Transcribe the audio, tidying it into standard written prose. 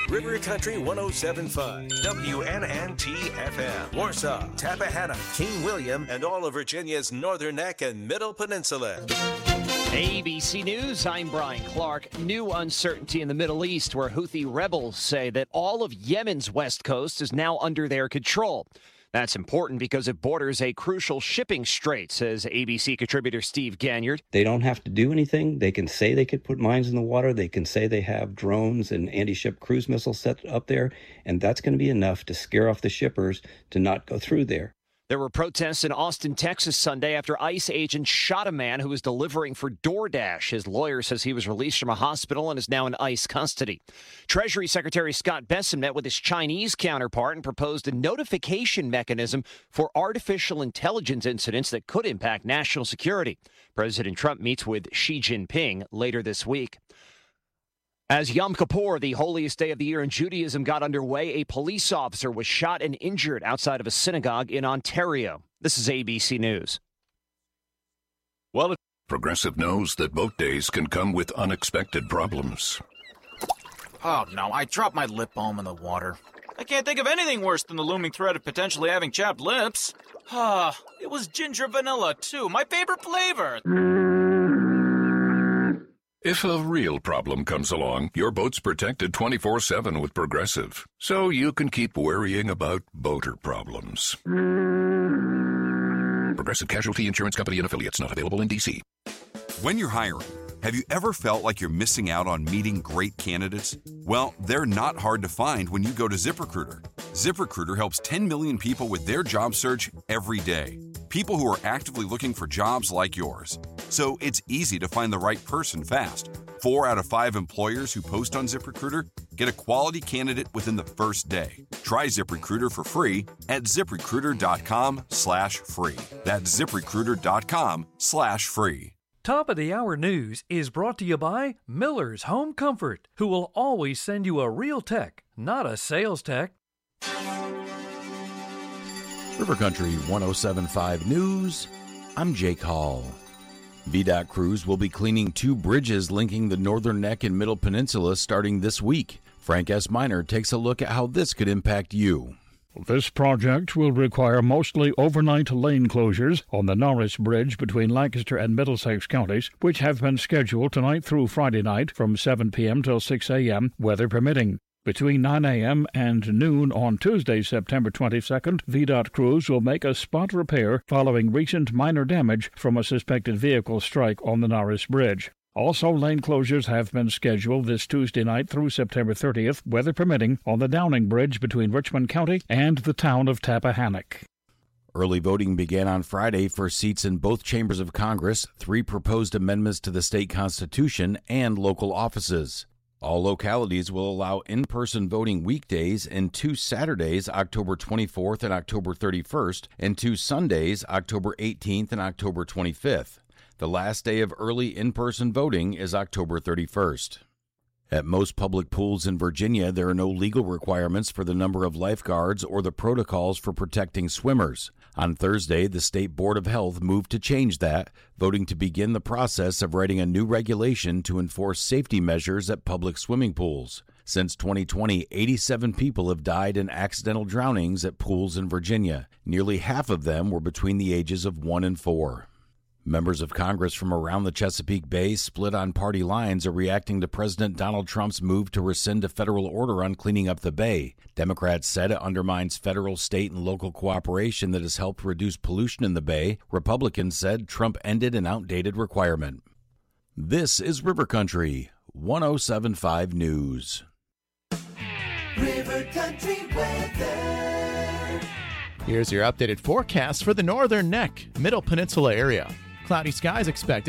River Country 107.5, WNNT-FM, Warsaw, Tappahannock, King William, and all of Virginia's Northern Neck and Middle Peninsula. ABC News, I'm Brian Clark. New uncertainty in the Middle East, where Houthi rebels say that all of Yemen's west coast is now under their control. That's important because it borders a crucial shipping strait, says ABC contributor Steve Ganyard. They don't have to do anything. They can say they could put mines in the water. They can say they have drones and anti-ship cruise missiles set up there, and that's going to be enough to scare off the shippers to not go through there. There were protests in Austin, Texas Sunday after ICE agents shot a man who was delivering for DoorDash. His lawyer says he was released from a hospital and is now in ICE custody. Treasury Secretary Scott Bessent met with his Chinese counterpart and proposed a notification mechanism for artificial intelligence incidents that could impact national security. President Trump meets with Xi Jinping later this week. As Yom Kippur, the holiest day of the year in Judaism, got underway, a police officer was shot and injured outside of a synagogue in Ontario. This is ABC News. Well, Progressive knows that boat days can come with unexpected problems. Oh, no, I dropped my lip balm in the water. I can't think of anything worse than the looming threat of potentially having chapped lips. It was ginger vanilla, too, my favorite flavor. If a real problem comes along, your boat's protected 24/7 with Progressive, so you can keep worrying about boater problems. Progressive Casualty Insurance Company and Affiliates, not available in D.C. When you're hiring, have you ever felt like you're missing out on meeting great candidates? Well, they're not hard to find when you go to ZipRecruiter. ZipRecruiter helps 10 million people with their job search every day. People who are actively looking for jobs like yours. So it's easy to find the right person fast. 4 out of 5 employers who post on ZipRecruiter get a quality candidate within the first day. Try ZipRecruiter for free at ZipRecruiter.com/free. That's ZipRecruiter.com/free. Top of the Hour News is brought to you by Miller's Home Comfort, who will always send you a real tech, not a sales tech. River Country 107.5 News, I'm Jake Hall. VDOT crews will be cleaning 2 bridges linking the Northern Neck and Middle Peninsula starting this week. Frank S. Miner takes a look at how this could impact you. This project will require mostly overnight lane closures on the Norris Bridge between Lancaster and Middlesex counties, which have been scheduled tonight through Friday night from 7 p.m. till 6 a.m., weather permitting. Between 9 a.m. and noon on Tuesday, September 22nd, VDOT crews will make a spot repair following recent minor damage from a suspected vehicle strike on the Norris Bridge. Also, lane closures have been scheduled this Tuesday night through September 30th, weather permitting, on the Downing Bridge between Richmond County and the town of Tappahannock. Early voting began on Friday for seats in both chambers of Congress, 3 proposed amendments to the state constitution, and local offices. All localities will allow in-person voting weekdays and 2 Saturdays, October 24th and October 31st, and 2 Sundays, October 18th and October 25th. The last day of early in-person voting is October 31st. At most public pools in Virginia, there are no legal requirements for the number of lifeguards or the protocols for protecting swimmers. On Thursday, the State Board of Health moved to change that, voting to begin the process of writing a new regulation to enforce safety measures at public swimming pools. Since 2020, 87 people have died in accidental drownings at pools in Virginia. Nearly half of them were between the ages of 1 and 4. Members of Congress from around the Chesapeake Bay, split on party lines, are reacting to President Donald Trump's move to rescind a federal order on cleaning up the bay. Democrats said it undermines federal, state, and local cooperation that has helped reduce pollution in the bay. Republicans said Trump ended an outdated requirement. This is River Country 107.5 News. River Country weather. Here's your updated forecast for the Northern Neck, Middle Peninsula area. Cloudy skies expected.